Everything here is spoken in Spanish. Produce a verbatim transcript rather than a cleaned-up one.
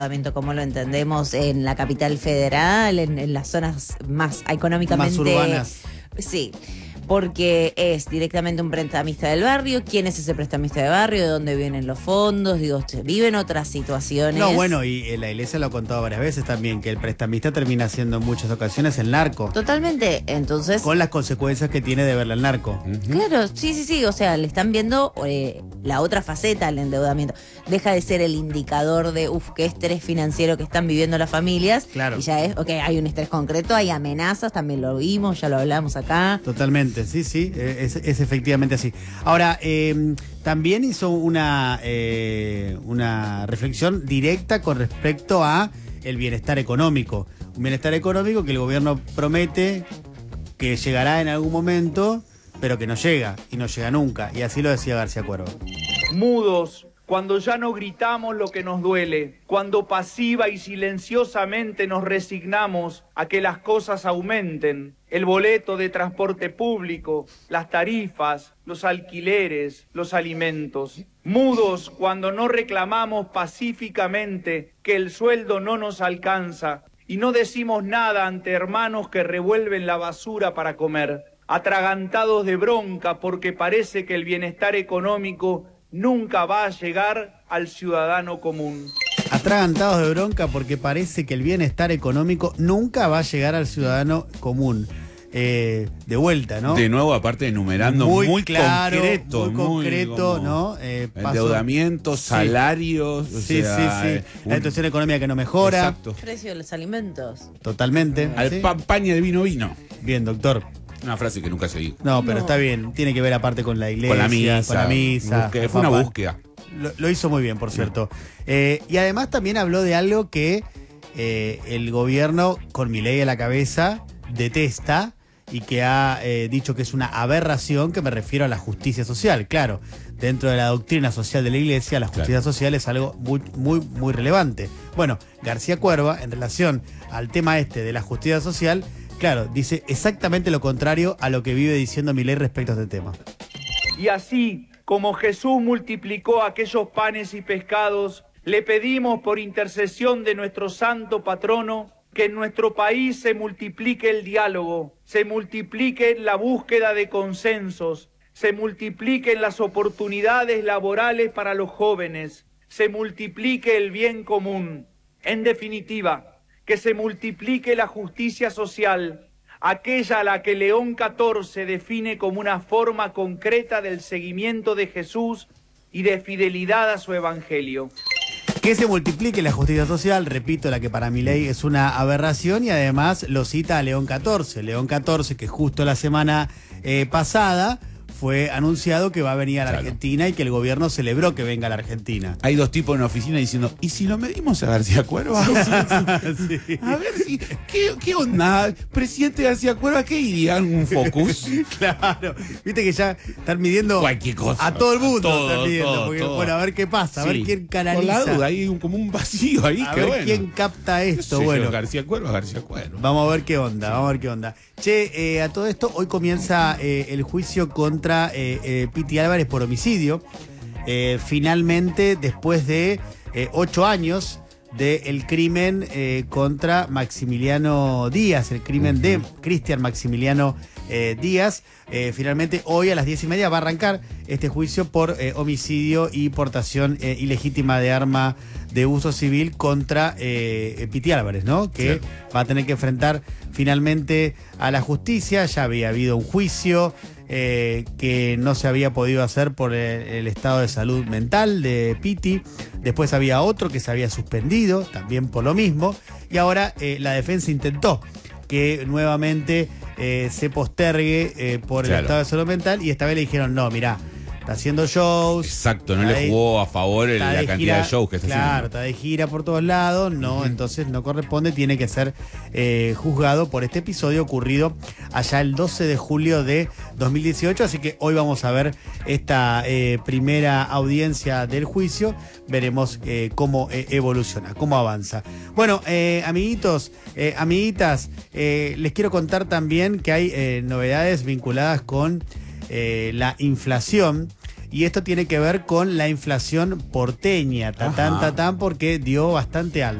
como lo entendemos en la capital federal, en, en las zonas más económicamente... Más urbanas. Sí, porque es directamente un prestamista del barrio. ¿Quién es ese prestamista de barrio? ¿De dónde vienen los fondos? Digo, ¿viven otras situaciones? No, bueno, y eh, la iglesia lo ha contado varias veces también, que el prestamista termina siendo en muchas ocasiones el narco. Totalmente, entonces... Con las consecuencias que tiene de verle al narco. Uh-huh. Claro, sí, sí, sí, o sea, le están viendo eh, la otra faceta al endeudamiento. Deja de ser el indicador de, uff, qué estrés financiero que están viviendo las familias. Claro. Y ya es, ok, hay un estrés concreto, hay amenazas, también lo vimos, ya lo hablamos acá. Totalmente, sí, sí, es, es efectivamente así. Ahora, eh, también hizo una, eh, una reflexión directa con respecto a el bienestar económico. Un bienestar económico que el gobierno promete que llegará en algún momento, pero que no llega, y no llega nunca. Y así lo decía García Cuervo. Mudos, cuando ya no gritamos lo que nos duele, cuando pasiva y silenciosamente nos resignamos a que las cosas aumenten, el boleto de transporte público, las tarifas, los alquileres, los alimentos. Mudos cuando no reclamamos pacíficamente que el sueldo no nos alcanza y no decimos nada ante hermanos que revuelven la basura para comer. Atragantados de bronca porque parece que el bienestar económico nunca va a llegar al ciudadano común. Atragantados de bronca porque parece que el bienestar económico nunca va a llegar al ciudadano común. Eh, de vuelta, ¿no? De nuevo, aparte enumerando muy, muy claro, concreto. Muy concreto, muy ¿no? Eh, endeudamientos, sí. salarios. Sí, o sea, sí, sí. Eh, la situación económica que no mejora. Exacto. El precio de los alimentos. Totalmente. Al ¿sí? pan, paña de vino, vino. Bien, doctor. Una frase que nunca seguí. No, pero no. está bien. Tiene que ver aparte con la iglesia, con la misa. Con la misa. Busque, fue una búsqueda. Lo, lo hizo muy bien, por cierto. Eh, y además también habló de algo que eh, el gobierno, con Milei a la cabeza, detesta y que ha eh, dicho que es una aberración, que me refiero a la justicia social. Claro, dentro de la doctrina social de la iglesia, la justicia claro. social es algo muy, muy, muy relevante. Bueno, García Cuerva, en relación al tema este de la justicia social, claro, dice exactamente lo contrario a lo que vive diciendo Milei respecto a este tema. Y así como Jesús multiplicó aquellos panes y pescados, le pedimos por intercesión de nuestro santo patrono que en nuestro país se multiplique el diálogo, se multiplique la búsqueda de consensos, se multipliquen las oportunidades laborales para los jóvenes, se multiplique el bien común. En definitiva, que se multiplique la justicia social, aquella a la que León catorce define como una forma concreta del seguimiento de Jesús y de fidelidad a su evangelio. Que se multiplique la justicia social, repito, la que para Milei es una aberración, y además lo cita a León catorce. León catorce, que justo la semana eh, pasada fue anunciado que va a venir a la claro. Argentina y que el gobierno celebró que venga a la Argentina. Hay dos tipos en la oficina diciendo, ¿y si lo medimos a García Cuerva? sí. A ver si, ¿qué, qué onda? Presidente García Cuerva, ¿qué iría? ¿Un focus? Claro, viste que ya están midiendo cualquier cosa. A todo el mundo todo, están midiendo, todo, porque, todo. Bueno, a ver qué pasa, a sí. ver quién canaliza. Por la duda, hay un, como un vacío ahí. A que ver bueno. quién capta esto, sí, bueno. Yo, García Cuerva, García Cuerva. Vamos a ver qué onda, sí. vamos a ver qué onda. Che, eh, a todo esto, hoy comienza eh, el juicio contra eh, eh, Piti Álvarez por homicidio. Eh, finalmente, después de eh, ocho años del crimen eh, contra Maximiliano Díaz, el crimen uh-huh. de Cristian Maximiliano eh, Díaz, eh, finalmente hoy a las diez y media va a arrancar este juicio por eh, homicidio y portación eh, ilegítima de arma de uso civil contra eh, Piti Álvarez, ¿no? Que sí. va a tener que enfrentar finalmente a la justicia. Ya había habido un juicio eh, que no se había podido hacer por el, el estado de salud mental de Piti. Después había otro que se había suspendido, también por lo mismo. Y ahora eh, la defensa intentó que nuevamente eh, se postergue eh, por claro. el estado de salud mental, y esta vez le dijeron, no, mirá, está haciendo shows. Exacto, no le jugó a favor el, la cantidad gira, de shows que está claro, haciendo. Claro, está de gira por todos lados, no, uh-huh. entonces no corresponde, tiene que ser eh, juzgado por este episodio ocurrido allá el doce de julio de dos mil dieciocho, así que hoy vamos a ver esta eh, primera audiencia del juicio, veremos eh, cómo eh, evoluciona, cómo avanza. Bueno, eh, amiguitos, eh, amiguitas, eh, les quiero contar también que hay eh, novedades vinculadas con Eh, la inflación y esto tiene que ver con la inflación porteña, tatán, Ajá. tatán, porque dio bastante alto.